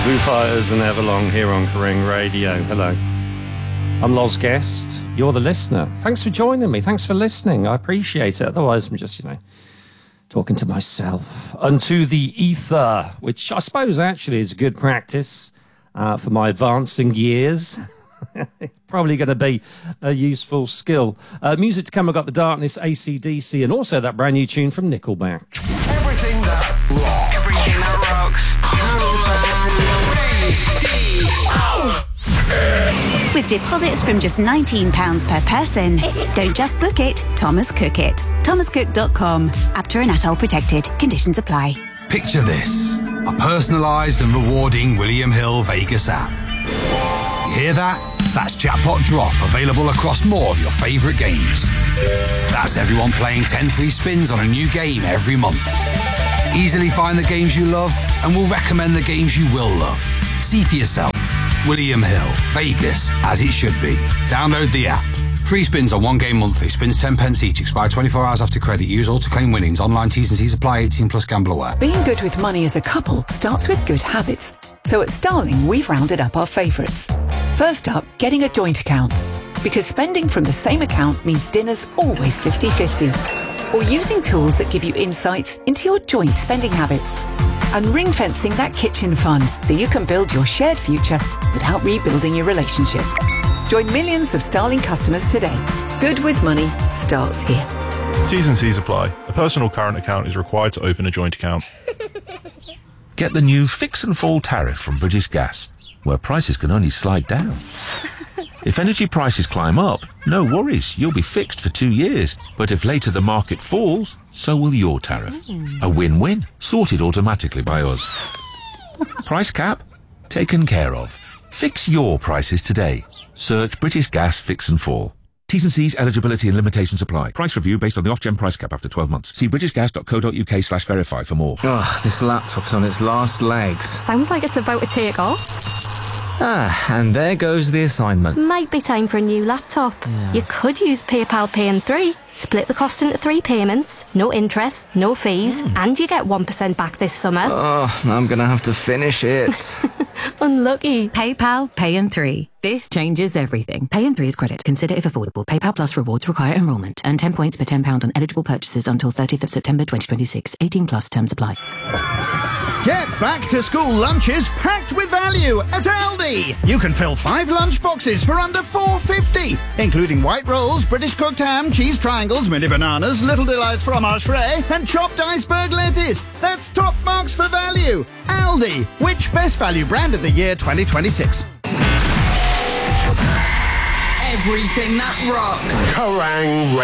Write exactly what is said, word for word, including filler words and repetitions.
Foo Fighters and Everlong here on Kerrang Radio. Hello. I'm Loz Guest. You're the listener. Thanks for joining me. Thanks for listening. I appreciate it. Otherwise, I'm just, you know, talking to myself. Unto the ether, which I suppose actually is good practice uh, for my advancing years. Probably going to be a useful skill. Uh, music to come, I've got The Darkness, A C D C, and also that brand new tune from Nickelback. Everything that rocks. Everything that rocks. With deposits from just nineteen pounds per person. Don't just book it, Thomas Cook it. thomas cook dot com. Apter and Atoll protected. Conditions apply. Picture this. A personalised and rewarding William Hill Vegas app. You hear that? That's Jackpot Drop, available across more of your favourite games. That's everyone playing ten free spins on a new game every month. Easily find the games you love and we'll recommend the games you will love. See for yourself. William Hill, Vegas, as it should be. Download the app. Free spins on one game monthly. Spins ten pence each. Expire twenty-four hours after credit. Use all to claim winnings. Online T's and C's apply. eighteen plus gamble aware. Being good with money as a couple starts with good habits. So at Starling, we've rounded up our favourites. First up, getting a joint account. Because spending from the same account means dinner's always fifty-fifty. Or using tools that give you insights into your joint spending habits. And ring-fencing that kitchen fund so you can build your shared future without rebuilding your relationship. Join millions of Starling customers today. Good with money starts here. T's and C's apply. A personal current account is required to open a joint account. Get the new Fix and Fall tariff from British Gas, where prices can only slide down. If energy prices climb up, no worries, you'll be fixed for two years. But if later the market falls, so will your tariff. A win-win, sorted automatically by us. Price cap? Taken care of. Fix your prices today. Search British Gas Fix and Fall. T's and C's, eligibility and limitations apply. Price review based on the off-gen price cap after twelve months. See britishgas.co.uk slash verify for more. Ugh, this laptop's on its last legs. Sounds like it's about to take off. Ah, and there goes the assignment. Might be time for a new laptop. Yeah. You could use PayPal Pay in three. Split the cost into three payments, no interest, no fees, mm. and you get one percent back this summer. Oh, I'm going to have to finish it. Unlucky. PayPal Pay in three. This changes everything. Pay in three is credit. Consider if affordable. PayPal Plus rewards require enrolment. Earn ten points per ten pounds on eligible purchases until thirtieth of September twenty twenty-six. eighteen plus terms apply. Get back to school lunches packed with value at Aldi. You can fill five lunch boxes for under four fifty, including white rolls, British cooked ham, cheese triangles, mini bananas, little delights fromage frais, and chopped iceberg lettuce. That's top marks for value. Aldi, which best value brand of the year twenty twenty-six? Everything that rocks. Kerrang!